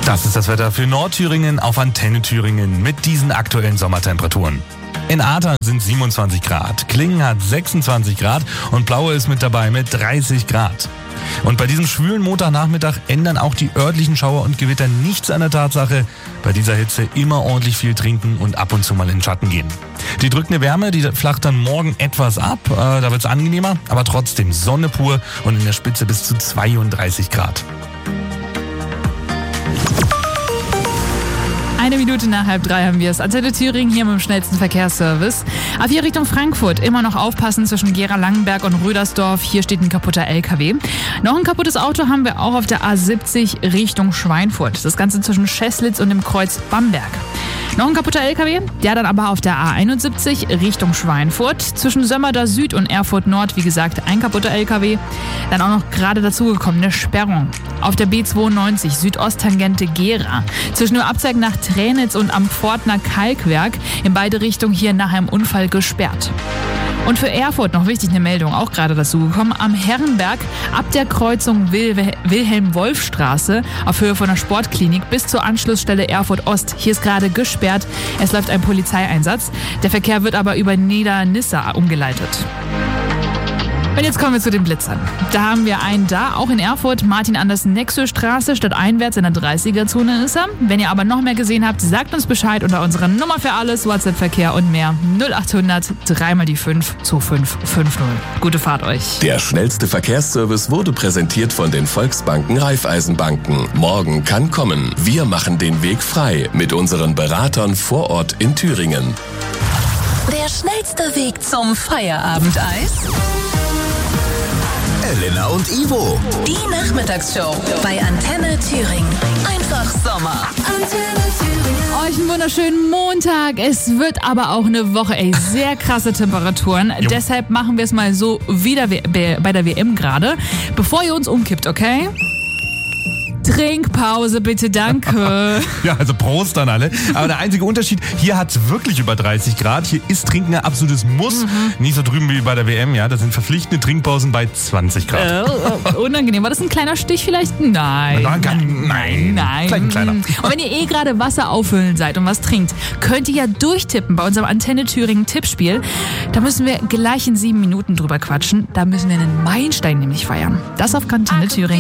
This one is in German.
Das ist das Wetter für Nordthüringen auf Antenne Thüringen mit diesen aktuellen Sommertemperaturen. In Ahrtal sind 27 Grad, Klingen hat 26 Grad und Blaue ist mit dabei mit 30 Grad. Und bei diesem schwülen Montagnachmittag ändern auch die örtlichen Schauer und Gewitter nichts an der Tatsache, bei dieser Hitze immer ordentlich viel trinken und ab und zu mal in den Schatten gehen. Die drückende Wärme, die flacht dann morgen etwas ab, da wird es angenehmer, aber trotzdem Sonne pur und in der Spitze bis zu 32 Grad. 1 Minute nach 2:30 haben wir es. Antenne Thüringen hier mit dem schnellsten Verkehrsservice. Ab hier Richtung Frankfurt immer noch aufpassen zwischen Gera-Langenberg und Rödersdorf. Hier steht ein kaputter LKW. Noch ein kaputtes Auto haben wir auch auf der A70 Richtung Schweinfurt. Das Ganze zwischen Scheßlitz und dem Kreuz Bamberg. Noch ein kaputter LKW, der dann aber auf der A71 Richtung Schweinfurt. Zwischen Sömmerda Süd und Erfurt Nord, wie gesagt, ein kaputter LKW. Dann auch noch gerade dazugekommen eine Sperrung. Auf der B92 Südosttangente Gera. Zwischen dem Abzweig nach Tränitz und am Pfortner Kalkwerk. In beide Richtungen hier nach einem Unfall gesperrt. Und für Erfurt noch wichtig eine Meldung, auch gerade dazugekommen. Am Herrenberg ab der Kreuzung Wilhelm-Wolf-Straße auf Höhe von der Sportklinik bis zur Anschlussstelle Erfurt-Ost. Hier ist gerade gesperrt. Es läuft ein Polizeieinsatz. Der Verkehr wird aber über Niedernissa umgeleitet. Und jetzt kommen wir zu den Blitzern. Da haben wir einen da, auch in Erfurt, Martin-Andersen-Nexö-Straße, stadteinwärts in der 30er-Zone ist er. Wenn ihr aber noch mehr gesehen habt, sagt uns Bescheid unter unserer Nummer für alles, WhatsApp-Verkehr und mehr 0800 3x5 2550. Gute Fahrt euch. Der schnellste Verkehrsservice wurde präsentiert von den Volksbanken Raiffeisenbanken. Morgen kann kommen. Wir machen den Weg frei mit unseren Beratern vor Ort in Thüringen. Der schnellste Weg zum Feierabendeis? Elena und Ivo. Die Nachmittagsshow bei Antenne Thüringen. Einfach Sommer. Antenne Thüringen. Euch einen wunderschönen Montag. Es wird aber auch eine Woche, sehr krasse Temperaturen. Deshalb machen wir es mal so wie bei der WM gerade. Bevor ihr uns umkippt, okay? Trinkpause bitte, danke. Ja, also Prost an alle. Aber der einzige Unterschied, hier hat es wirklich über 30 Grad. Hier ist Trinken ein absolutes Muss. Nicht so drüben wie bei der WM, ja. Das sind verpflichtende Trinkpausen bei 20 Grad. Unangenehm. War das ein kleiner Stich vielleicht? Nein. Nein. Kleiner. Und wenn ihr gerade Wasser auffüllen seid und was trinkt, könnt ihr ja durchtippen bei unserem Antenne Thüringen Tippspiel. Da müssen wir gleich in 7 Minuten drüber quatschen. Da müssen wir einen Meilenstein nämlich feiern. Das auf Antenne Thüringen.